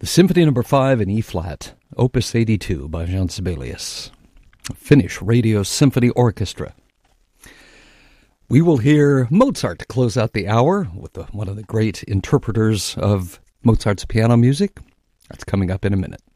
The Symphony No. 5 in E-flat, Opus 82 by Jean Sibelius. Finnish Radio Symphony Orchestra. We will hear Mozart to close out the hour with one of the great interpreters of Mozart's piano music. That's coming up in a minute.